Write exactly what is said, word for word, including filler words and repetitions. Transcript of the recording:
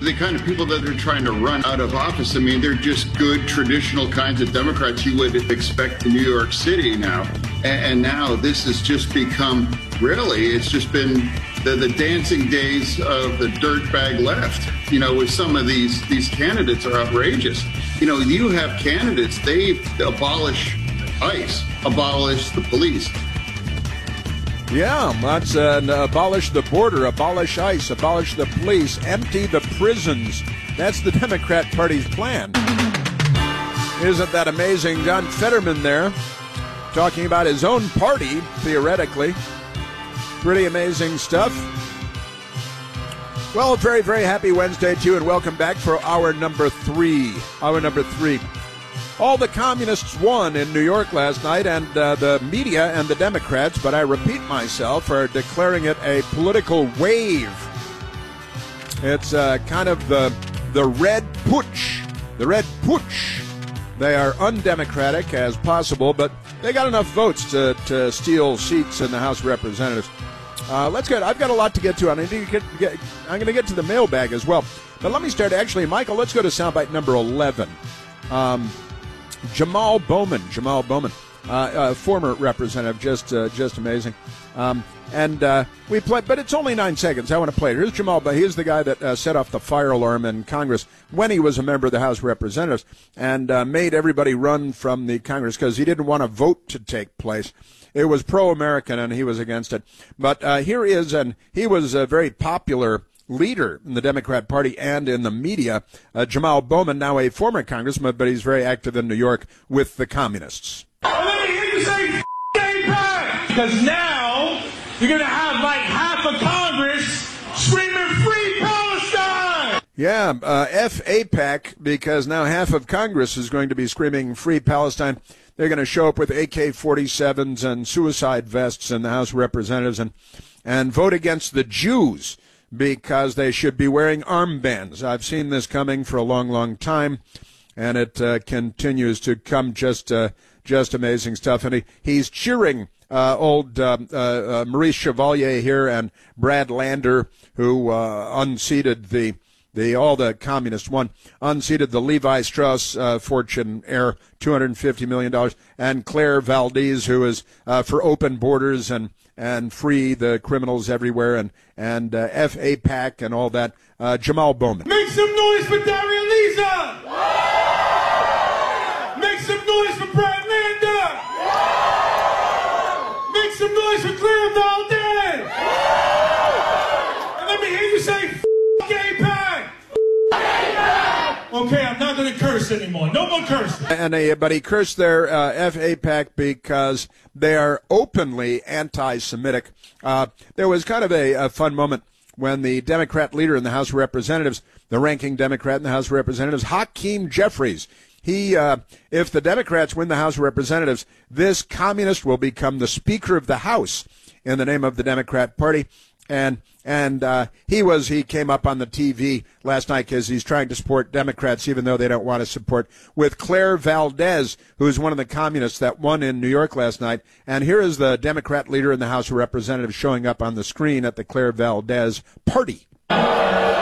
the kind of people that they're trying to run out of office, I mean, they're just good, traditional kinds of Democrats you would expect in New York City now. And now this has just become, really, it's just been the, the dancing days of the dirtbag left. You know, with some of these, these candidates are outrageous. You know, you have candidates, they abolish ICE, abolish the police. Yeah, that's uh, abolish the border, abolish ICE, abolish the police, empty the prisons. That's the Democrat Party's plan. Isn't that amazing? John Fetterman there talking about his own party, theoretically. Pretty amazing stuff. Well, very, very happy Wednesday to you, and welcome back for hour number three. Hour number three. All the communists won in New York last night, and uh, the media and the Democrats, but I repeat myself, are declaring it a political wave. It's uh, kind of the the red putsch. The red putsch. They are undemocratic as possible, but they got enough votes to, to steal seats in the House of Representatives. Uh, let's get. I've got a lot to get to. I'm going to get, get, I'm going to get to the mailbag as well. But let me start. Actually, Michael, let's go to soundbite number eleven. Um, Jamal Bowman, Jamal Bowman, uh, uh, former representative, just uh, just amazing. Um, and uh, we play, but it's only nine seconds. I want to play it. Here's Jamal Bowman. He's the guy that uh, set off the fire alarm in Congress when he was a member of the House of Representatives and uh, made everybody run from the Congress because he didn't want a vote to take place. It was pro-American, and he was against it. But uh, here he is, and he was a very popular leader in the Democrat Party and in the media. uh, Jamal Bowman, now a former congressman, but he's very active in New York with the communists. Oh, let me hear you say f*** AIPAC! Because now you're going to have like half of Congress screaming free Palestine! Yeah, uh, F AIPAC, because now half of Congress is going to be screaming free Palestine. They're going to show up with A K forty-sevens and suicide vests in the House of Representatives and, and vote against the Jews, because they should be wearing armbands. I've seen this coming for a long, long time, and it uh, continues to come. Just uh, just amazing stuff. And he, he's cheering uh, old uh, uh, Maurice Chevalier here and Brad Lander, who uh, unseated the the all the communists won, unseated the Levi Strauss uh, fortune heir, two hundred fifty million dollars, and Claire Valdez, who is uh, for open borders and and free the criminals everywhere, and, and uh, F AIPAC and all that. Uh, Jamal Bowman. Make some noise for Daria Lisa! Make some noise for Brad Lander! Make some noise for Claire Valdez! And let me hear you say, F*** AIPAC! Okay, I'm not going to curse anymore. No more cursing. And uh, but he cursed their uh, F AIPAC because they are openly anti-Semitic. Uh, there was kind of a, a fun moment when the Democrat leader in the House of Representatives, the ranking Democrat in the House of Representatives, Hakeem Jeffries, he, uh, if the Democrats win the House of Representatives, this communist will become the Speaker of the House in the name of the Democrat Party. And and uh, he was he came up on the T V last night because he's trying to support Democrats, even though they don't want to support, with Claire Valdez, who's one of the communists that won in New York last night. And here is the Democrat leader in the House of Representatives showing up on the screen at the Claire Valdez party.